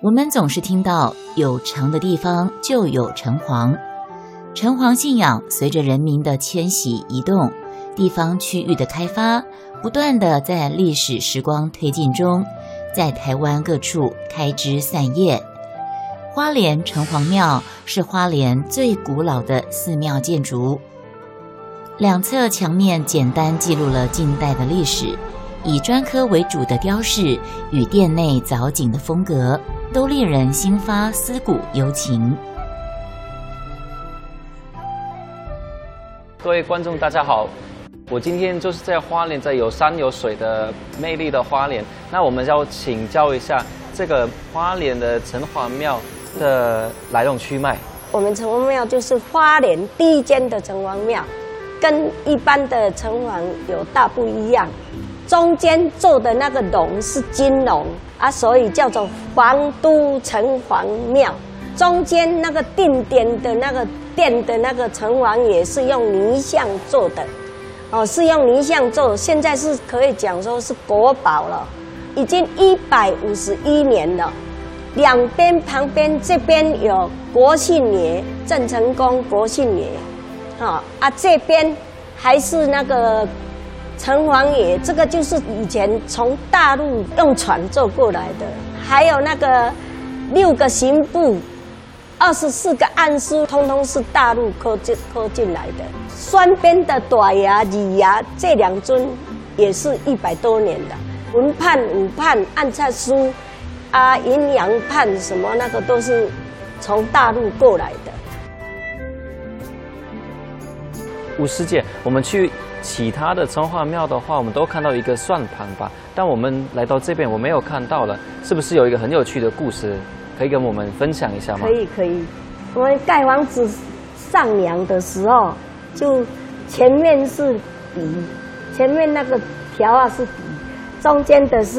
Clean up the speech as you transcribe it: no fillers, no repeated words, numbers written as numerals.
我们总是听到有城的地方就有城隍，城隍信仰随着人民的迁徙移动，地方区域的开发，不断的在历史时光推进中，在台湾各处开枝散叶。花莲城隍庙是花莲最古老的寺庙建筑，两侧墙面简单记录了近代的历史，以砖刻为主的雕饰与殿内藻井的风格，都令人心发思古幽情。 各位观众大家好，我今天就是在花莲，在有山有水的魅力的花莲。那我们要请教一下这个花莲的城隍庙的来龙去脉。 我们城隍庙就是花莲第一间的城隍庙，跟一般的城隍有大不一样。中间做的那个龙是金龙啊，所以叫做皇都城隍庙。中间那个定点的那个殿的那个城隍也是用泥像做的，哦，是用泥像做，现在是可以讲说是国宝了，已经151年了。两边旁边这边有国姓爷郑成功国姓爷，这边还是那个城隍爷，这个就是以前从大陆用船坐过来的，还有那个6个刑部，24个案书，通通是大陆刻进来的。双边的大爷、二爷这2尊也是100多年的。文判、武判、按察书啊、阴阳判什么那个都是从大陆过来的。 吴师姐，我们去其他的城隍庙的话，我们都看到一个算盘吧，但我们来到这边我没有看到了，是不是有一个很有趣的故事可以跟我们分享一下吗？ 可以。我们盖房子上梁的时候，就前面是底，前面那个条啊是底，中间的是